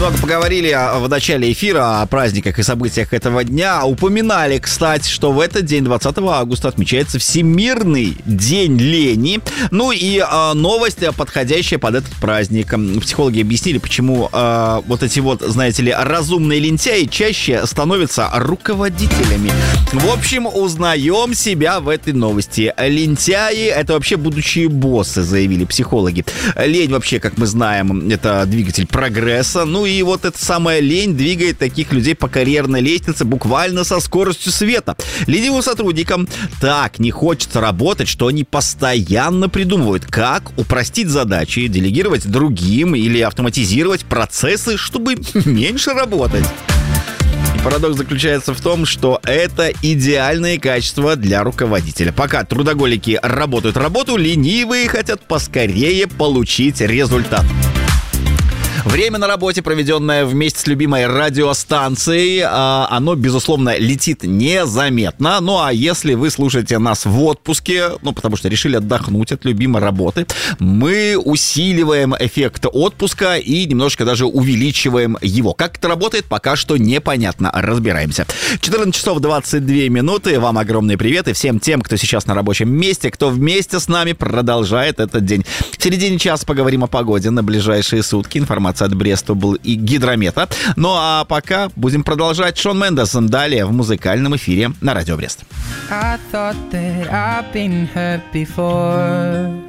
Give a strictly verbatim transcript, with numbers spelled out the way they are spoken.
Много поговорили в начале эфира о праздниках и событиях этого дня. Упоминали, кстати, что в этот день, двадцатого августа, отмечается Всемирный день лени. Ну и э, новость, подходящая под этот праздник. Психологи объяснили, почему э, вот эти вот, знаете ли, разумные лентяи чаще становятся руководителями. В общем, узнаем себя в этой новости. Лентяи — это вообще будущие боссы, заявили психологи. Лень вообще, как мы знаем, это двигатель прогресса. Ну и вот эта самая лень двигает таких людей по карьерной лестнице буквально со скоростью света. Ленивым сотрудникам так не хочется работать, что они постоянно придумывают, как упростить задачи, делегировать другим или автоматизировать процессы, чтобы меньше работать. Парадокс заключается в том, что это идеальные качества для руководителя. Пока трудоголики работают работу, ленивые хотят поскорее получить результат. Время на работе, проведенное вместе с любимой радиостанцией, оно, безусловно, летит незаметно. Ну, а если вы слушаете нас в отпуске, ну, потому что решили отдохнуть от любимой работы, мы усиливаем эффект отпуска и немножко даже увеличиваем его. Как это работает, пока что непонятно. Разбираемся. четырнадцать часов двадцать две минуты. Вам огромный привет. И всем тем, кто сейчас на рабочем месте, кто вместе с нами продолжает этот день. В середине часа поговорим о погоде на ближайшие сутки. Информация от Бресту и Гидромета. Ну а пока будем продолжать. Шон Мендес далее в музыкальном эфире на Радио Брест. I thought that I've been hurt before.